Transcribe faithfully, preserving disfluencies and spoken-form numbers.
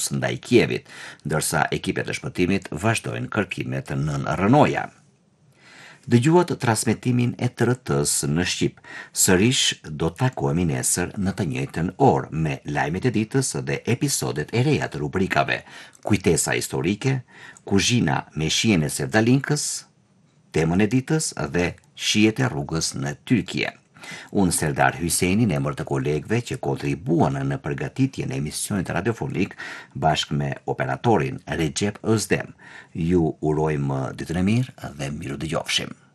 Rusë ndaj Kievit, ndërsa ekipet e shpëtimit vazhdojnë kërkimet nën rënoja. Dëgjuat transmetimin e T R T-s në Shqip. Sërish do takohemi nesër në të njëjtën orë me lajmet e ditës dhe episodet e reja të rubrikave Kujtesa historike, Kuzhina me shijen e Sevdalinkës, Temën e ditës dhe Shijet e rrugës në Tyrkie. Unë Serdar Hyseni në emër të kolegëve që kontribuan në përgatitjen e emisionit radiofonik bashkë me operatorin Recep Özdem. Ju urojmë ditën e mirë dhe miru dëgjofshim.